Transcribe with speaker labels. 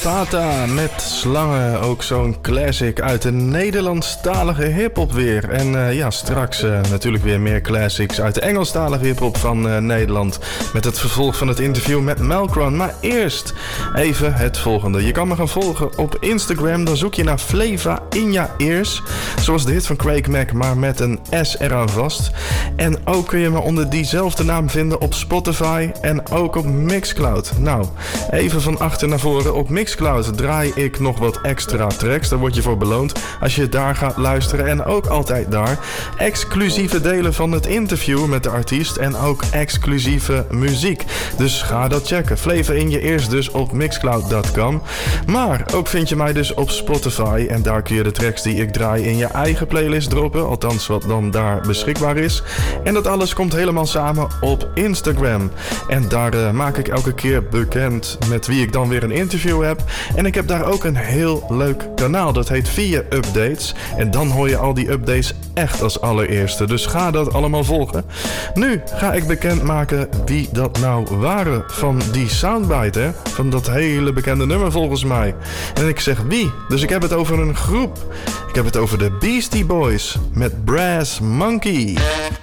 Speaker 1: Pata met Slangen, ook zo'n classic uit de Nederlandstalige hiphop weer. En straks natuurlijk weer meer classics uit de Engelstalige hiphop van Nederland. Met het vervolg van het interview met Melkron. Maar eerst even het volgende. Je kan me gaan volgen op Instagram. Dan zoek je naar Flava in je ears. Zoals de hit van Craig Mack, maar met een S eraan vast. En ook kun je me onder diezelfde naam vinden op Spotify en ook op Mixcloud. Nou, even van achter naar voren. Op Mixcloud draai ik nog wat extra tracks. Daar word je voor beloond als je daar gaat luisteren. En ook altijd daar exclusieve delen van het interview met de artiest en ook exclusieve muziek. Dus ga dat checken. Flava in je ears dus op mixcloud.com. Maar ook vind je mij dus op Spotify en daar kun je de tracks die ik draai in je eigen playlist droppen. Althans wat dan daar beschikbaar is. En dat alles komt helemaal samen op Instagram. En daar maak ik elke keer bekend met wie ik dan weer een interview heb. En ik heb daar ook een heel leuk kanaal. Dat heet Via Updates. En dan hoor je al die updates echt als allereerste. Dus ga dat allemaal volgen. Nu ga ik bekendmaken wie dat nou waren van die soundbite, hè? Van dat hele bekende nummer volgens mij. En ik zeg wie? Dus ik heb het over een groep. Ik heb het over de Beastie Boys met Brass Monkey.